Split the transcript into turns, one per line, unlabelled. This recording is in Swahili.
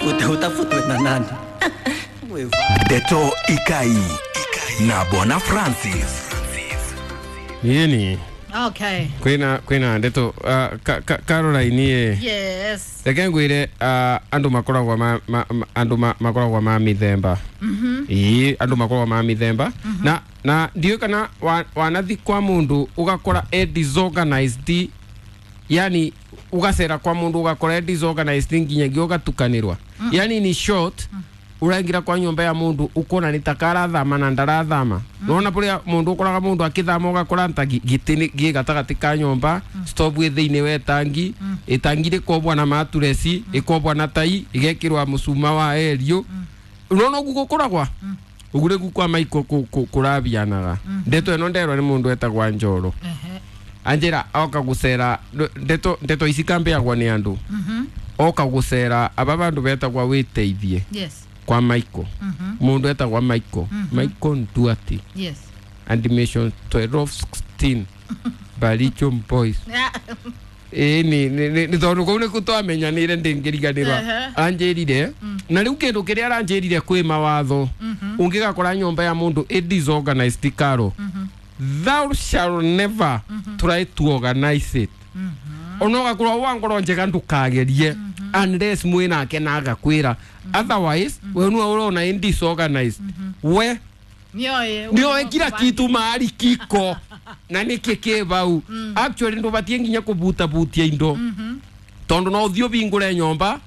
utafutwe na nani?
Deto Ikai na Bwana Francis.
Nini?
Okay.
Kwina Deto Caroline
Yes.
Rekengwire andu makoragwa ma mithemba. Andu makoragwa ma mithemba. Na ndio kana wanathi kwa mundu ugakora disorganized, yani ugacera kwa mundu ugakora disorganized nginya ugatukanirwa. Yani ni short uraingira kwa nyumba ya mundu ukona nitakara thama na ndarathama. Nona puria mundu ukoraga mundu akithama ugakora gitini gigatagati ka nyumba, stop thiini we tangi, itangire kobwa na maturesi, ikobwa na tai, igekirwa musuma wa elio. Nona gukoragwa ugure gukwa maiko kurabianaga. Ndeto eno ndero ni mundu etagwa Njoro. Anjira oka gucera ndeto isikambe yagwa ni andu. Oka gucera aba bandu betagwa witeithie.
Yes.
Kwa Michael. Mundu etagwa Michael. Michael Nduati.
Yes.
Animation 1216. Baricho Boys. Ni tondu ko ne kutomenya ni ire ndingiriganirwa. Anjirire na riu kindu kiria aranjirire kwi mawatho. Ungigakora nyumba ya mundu disorganized karo. Thou shall never try to organize it. Onoga kura wangoro njega ndukagerie unless mwina ke naga kwira. Otherwise we no urona disorganized. We nioe kila kitu mahali kiko na nikike bau. Actually ndo batie nginya kubuta butia indo tondu no thio bingure nyomba